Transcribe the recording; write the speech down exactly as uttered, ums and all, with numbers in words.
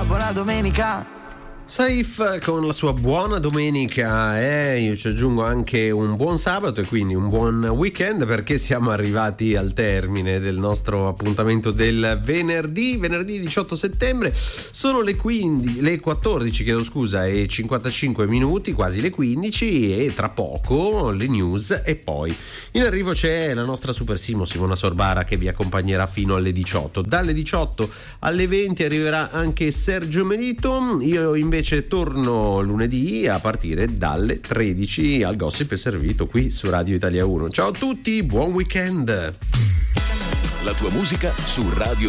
buona domenica. Saif con la sua buona domenica, eh? Io ci aggiungo anche un buon sabato e quindi un buon weekend, perché siamo arrivati al termine del nostro appuntamento del venerdì, venerdì diciotto settembre. Sono le quindici, le quattordici, chiedo scusa, e cinquantacinque minuti, quasi le quindici, e tra poco le news e poi in arrivo c'è la nostra Super Simo, Simona Sorbara, che vi accompagnerà fino alle diciotto. Dalle diciotto alle venti arriverà anche Sergio Melito. Io invece Invece torno lunedì a partire dalle tredici al Gossip è servito qui su Radio Italia uno. Ciao a tutti, buon weekend. La tua musica su Radio